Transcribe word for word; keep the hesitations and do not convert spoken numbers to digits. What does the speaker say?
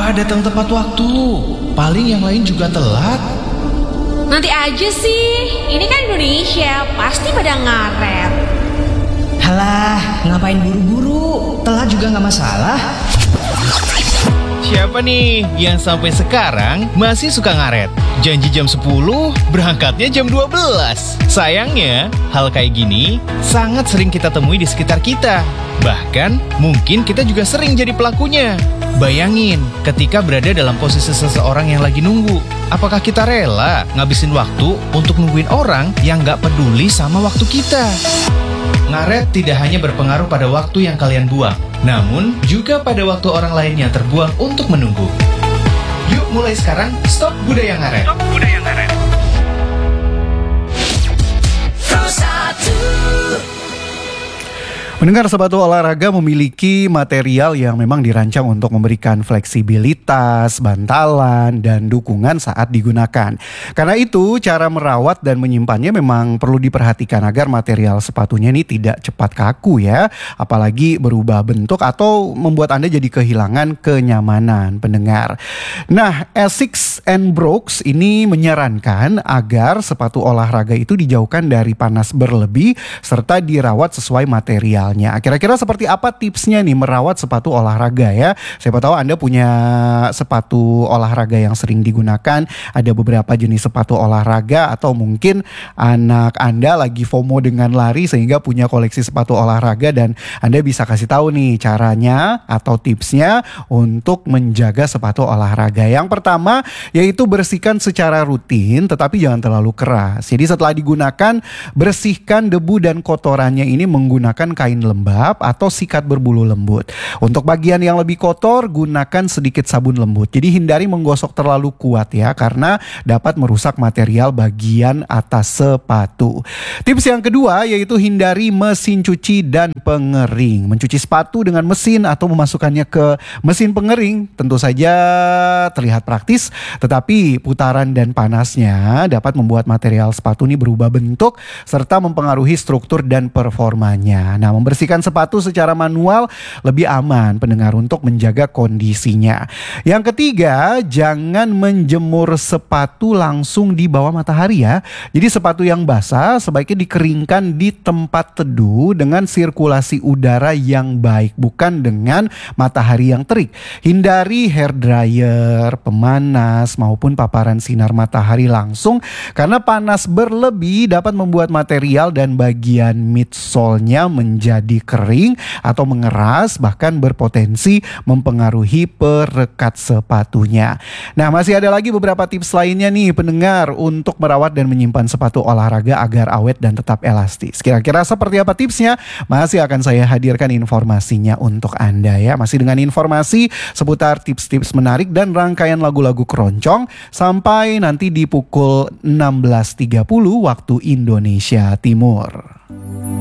Apa datang tepat waktu? Paling yang lain juga telat. Nanti aja sih, ini kan Indonesia, pasti pada ngaret. Halah, ngapain buru-buru? Telat juga gak masalah. Siapa nih yang sampai sekarang masih suka ngaret? Janji jam sepuluh, berangkatnya jam dua belas. Sayangnya, hal kayak gini sangat sering kita temui di sekitar kita. Bahkan, mungkin kita juga sering jadi pelakunya. Bayangin, ketika berada dalam posisi seseorang yang lagi nunggu, apakah kita rela ngabisin waktu untuk nungguin orang yang gak peduli sama waktu kita? Ngaret tidak hanya berpengaruh pada waktu yang kalian buang, namun juga pada waktu orang lain yang terbuang untuk menunggu. Yuk mulai sekarang, stop budaya ngaret. Stop budaya ngaret. Mendengar sepatu olahraga memiliki material yang memang dirancang untuk memberikan fleksibilitas, bantalan, dan dukungan saat digunakan. Karena itu, cara merawat dan menyimpannya memang perlu diperhatikan agar material sepatunya ini tidak cepat kaku ya. Apalagi berubah bentuk atau membuat Anda jadi kehilangan kenyamanan pendengar. Nah, Asics and Brooks ini menyarankan agar sepatu olahraga itu dijauhkan dari panas berlebih serta dirawat sesuai material. Kira-kira seperti apa tipsnya nih merawat sepatu olahraga ya? Siapa tahu Anda punya sepatu olahraga yang sering digunakan, ada beberapa jenis sepatu olahraga, atau mungkin anak Anda lagi FOMO dengan lari sehingga punya koleksi sepatu olahraga, dan Anda bisa kasih tahu nih caranya atau tipsnya untuk menjaga sepatu olahraga. Yang pertama yaitu bersihkan secara rutin tetapi jangan terlalu keras. Jadi setelah digunakan, bersihkan debu dan kotorannya ini menggunakan kain lembab atau sikat berbulu lembut. Untuk bagian yang lebih kotor, gunakan sedikit sabun lembut. Jadi hindari menggosok terlalu kuat ya, karena dapat merusak material bagian atas sepatu. Tips yang kedua yaitu hindari mesin cuci dan pengering. Mencuci sepatu dengan mesin atau memasukkannya ke mesin pengering tentu saja terlihat praktis, tetapi putaran dan panasnya dapat membuat material sepatu ini berubah bentuk serta mempengaruhi struktur dan performanya. Nah, membersihkan sepatu secara manual lebih aman pendengar untuk menjaga kondisinya. Yang ketiga, jangan menjemur sepatu langsung di bawah matahari ya. Jadi sepatu yang basah sebaiknya dikeringkan di tempat teduh dengan sirkulasi udara yang baik, bukan dengan matahari yang terik. Hindari hair dryer, pemanas maupun paparan sinar matahari langsung, karena panas berlebih dapat membuat material dan bagian midsole-nya menjadi jadi kering atau mengeras, bahkan berpotensi mempengaruhi perekat sepatunya. Nah, masih ada lagi beberapa tips lainnya nih pendengar untuk merawat dan menyimpan sepatu olahraga agar awet dan tetap elastis. Kira-kira seperti apa tipsnya? Masih akan saya hadirkan informasinya untuk Anda ya. Masih dengan informasi seputar tips-tips menarik dan rangkaian lagu-lagu keroncong sampai nanti di pukul enam belas tiga puluh waktu Indonesia Timur.